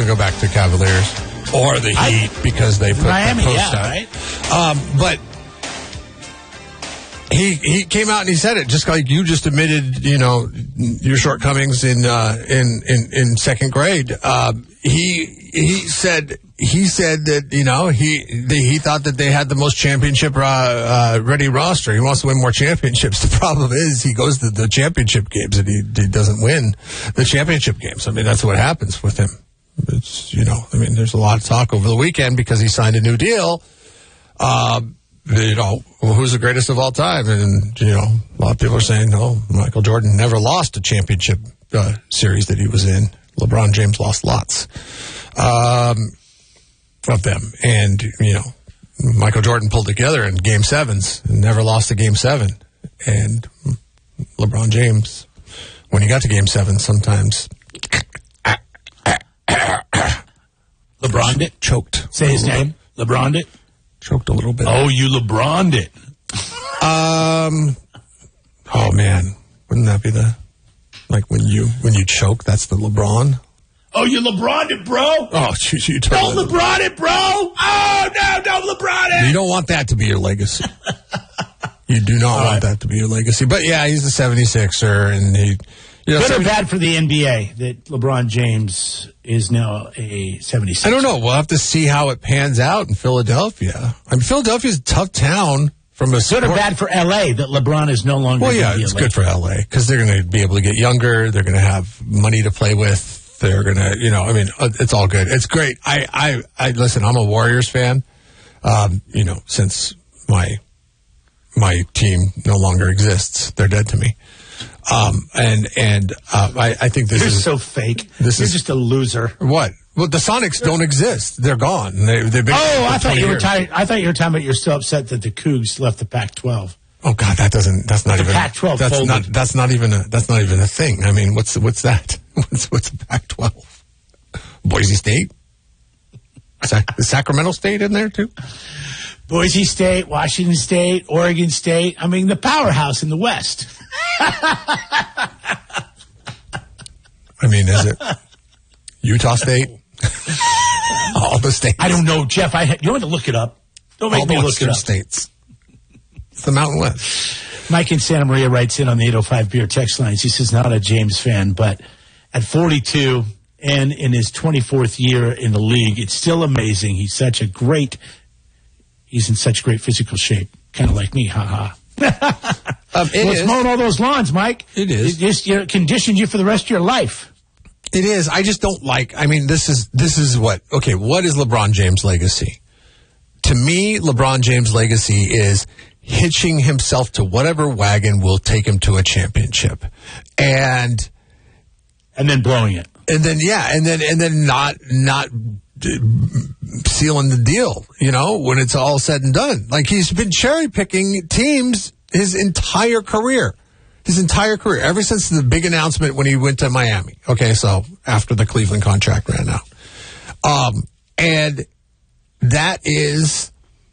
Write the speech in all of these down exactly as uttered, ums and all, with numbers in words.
go back to Cavaliers or the Heat I, because they put Miami, the post yeah, out. right? Um, but he he came out and he said it, just like you just admitted, you know, your shortcomings in uh, in, in in second grade. Uh, he he said he said that you know he they, he thought that they had the most championship uh, uh, ready roster. He wants to win more championships. The problem is he goes to the championship games and he, he doesn't win the championship games. I mean, that's what happens with him. It's, you know, I mean, there's a lot of talk over the weekend because he signed a new deal. Uh, you know, well, who's the greatest of all time? And, you know, a lot of people are saying, no, Michael Jordan never lost a championship uh, series that he was in. LeBron James lost lots um, of them. And, you know, Michael Jordan pulled together in game sevens and never lost a game seven. And LeBron James, when he got to game seven, sometimes LeBron'd it? Choked. Say his name. LeBron'd it? Choked a little bit. Oh, you LeBron'd it. Um. Oh man, wouldn't that be the like when you when you choke? That's the LeBron. Oh, you LeBron'd it, bro. Oh, you, you don't LeBron it, bro. Oh no, don't LeBron it. You don't want that to be your legacy. You do not All want right. that to be your legacy. But yeah, he's a seventy-sixer, and he. You know, Good seventy or bad for the N B A that LeBron James is now a seventy-six? I don't know. We'll have to see how it pans out in Philadelphia. I mean, Philadelphia's a tough town from a Good sport. or bad for L A that LeBron is no longer. Well, yeah, be it's a good for L A because they're going to be able to get younger. They're going to have money to play with. They're going to, you know, I mean, it's all good. It's great. I, I, I listen. I'm a Warriors fan. Um, you know, since my my team no longer exists, they're dead to me. Um, and, and, uh, I, I think this You're is so fake. This You're is just a loser. What? Well, the Sonics don't exist. They're gone. They, they've been Oh, I thought you were years. tired. I thought you were talking about you're still upset that the Cougs left the Pac twelve. Oh God, that doesn't, that's not The even, Pac twelve that's folded. not, that's not even a, that's not even a thing. I mean, what's, what's that? What's, what's the Pac twelve? Boise State? Sac- the Sacramento State in there too? Boise State, Washington State, Oregon State. I mean, the powerhouse in the West. I mean, is it Utah State? All the states. I don't know, Jeff. I you want to look it up. Don't make All me the look it Western up. states. It's the Mountain West. Mike in Santa Maria writes in on the eight oh five Beer text lines. He says, not a James fan, but at forty-two and in his twenty-fourth year in the league, it's still amazing. He's such a great, he's in such great physical shape. Kind of like me, haha. Um, it well, it's is. mowing all those lawns, Mike. It is. It just, you know, conditions you for the rest of your life. It is. I just don't like, I mean, this is, this is what, okay, what is LeBron James' legacy? To me, LeBron James' legacy is hitching himself to whatever wagon will take him to a championship. And, And then blowing it. and then, yeah, and then, and then not, not uh, sealing the deal, you know, when it's all said and done. Like he's been cherry picking teams his entire career. His entire career, ever since the big announcement when he went to Miami. Okay, so after the Cleveland contract ran out. Um, and that is,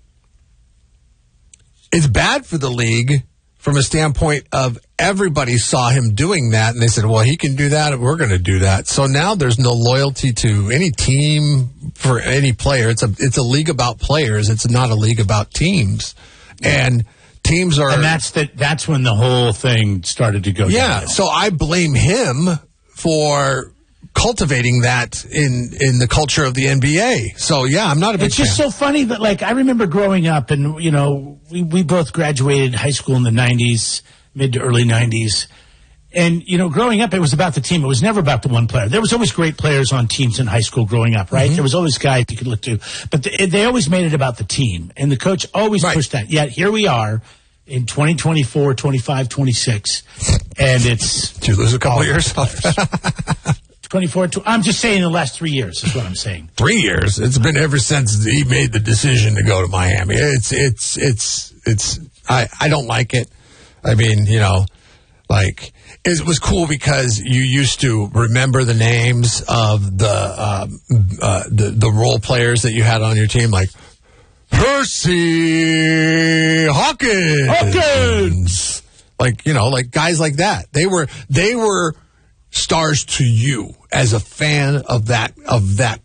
it's bad for the league from a standpoint of everybody saw him doing that and they said, well, he can do that and we're going to do that. So now there's no loyalty to any team for any player. It's a, it's a league about players. It's not a league about teams. And teams are, And that's the, that's when the whole thing started to go yeah. downhill. So I blame him for cultivating that in in the culture of the N B A. So yeah, I'm not a big It's just fan. so funny that, like, I remember growing up, and you know, we we both graduated high school in the nineties, mid to early nineties, and you know, growing up, it was about the team. It was never about the one player. There was always great players on teams in high school growing up, right? Mm-hmm. There was always guys you could look to, but they, they always made it about the team, and the coach always Right. pushed that. Yet here we are in twenty twenty-four, twenty-five, twenty-six, and it's Did you lose a couple of years? twenty-four. I'm just saying the last three years is what I'm saying. Three years. It's been ever since he made the decision to go to Miami. It's it's it's it's. I I don't like it. I mean, you know, like it was cool because you used to remember the names of the uh, uh, the the role players that you had on your team, like Percy Hawkins. Hawkins! Like, you know, like guys like that. They were they were stars to you as a fan of that of that